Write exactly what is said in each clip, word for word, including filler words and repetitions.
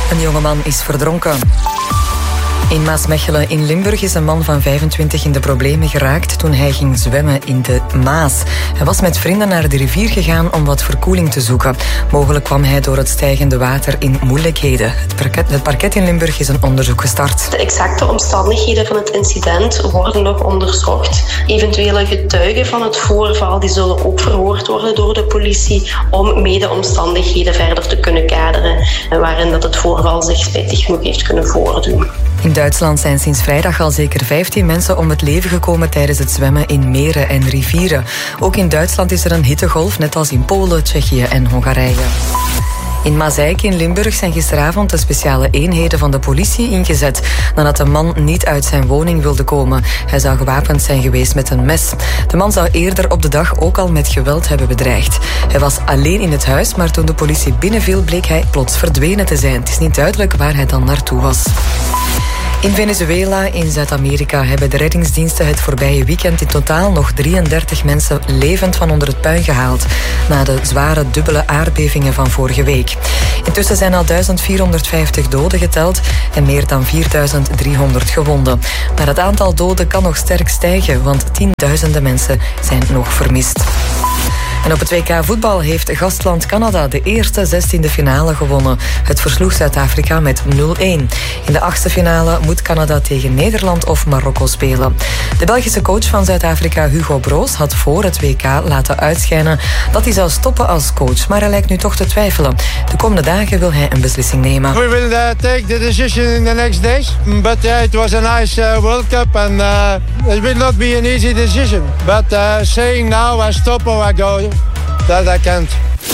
Een jongeman is verdronken. In Maasmechelen in Limburg is een man van vijfentwintig in de problemen geraakt toen hij ging zwemmen in de Maas. Hij was met vrienden naar de rivier gegaan om wat verkoeling te zoeken. Mogelijk kwam hij door het stijgende water in moeilijkheden. Het parket, het parket in Limburg is een onderzoek gestart. De exacte omstandigheden van het incident worden nog onderzocht. Eventuele getuigen van het voorval die zullen ook verhoord worden door de politie om mede omstandigheden verder te kunnen kaderen en waarin dat het voorval zich spijtig genoeg heeft kunnen voordoen. In Duitsland zijn sinds vrijdag al zeker vijftien mensen om het leven gekomen tijdens het zwemmen in meren en rivieren. Ook in Duitsland is er een hittegolf, net als in Polen, Tsjechië en Hongarije. In Mazeik in Limburg zijn gisteravond de speciale eenheden van de politie ingezet nadat de man niet uit zijn woning wilde komen. Hij zou gewapend zijn geweest met een mes. De man zou eerder op de dag ook al met geweld hebben bedreigd. Hij was alleen in het huis, maar toen de politie binnenviel bleek hij plots verdwenen te zijn. Het is niet duidelijk waar hij dan naartoe was. In Venezuela in Zuid-Amerika hebben de reddingsdiensten het voorbije weekend in totaal nog drieëndertig mensen levend van onder het puin gehaald na de zware dubbele aardbevingen van vorige week. Intussen zijn al duizend vierhonderdvijftig doden geteld en meer dan vierduizend driehonderd gewonden. Maar het aantal doden kan nog sterk stijgen, want tienduizenden mensen zijn nog vermist. En op het W K voetbal heeft gastland Canada de eerste zestiende finale gewonnen. Het versloeg Zuid-Afrika met nul-een. In de achtste finale moet Canada tegen Nederland of Marokko spelen. De Belgische coach van Zuid-Afrika, Hugo Broos, had voor het W K laten uitschijnen dat hij zou stoppen als coach. Maar hij lijkt nu toch te twijfelen. De komende dagen wil hij een beslissing nemen. We will uh, take the decision in the next days. But uh, it was a nice uh, World Cup and uh, it will not be an easy decision. But uh, saying now I stop or I go, that I can't.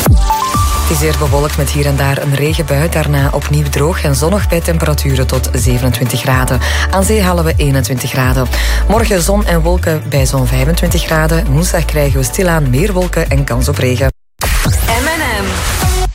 Het is zeer bewolkt met hier en daar een regenbui. Daarna opnieuw droog en zonnig bij temperaturen tot zevenentwintig graden. Aan zee halen we eenentwintig graden. Morgen zon en wolken bij zo'n vijfentwintig graden. Woensdag krijgen we stilaan meer wolken en kans op regen.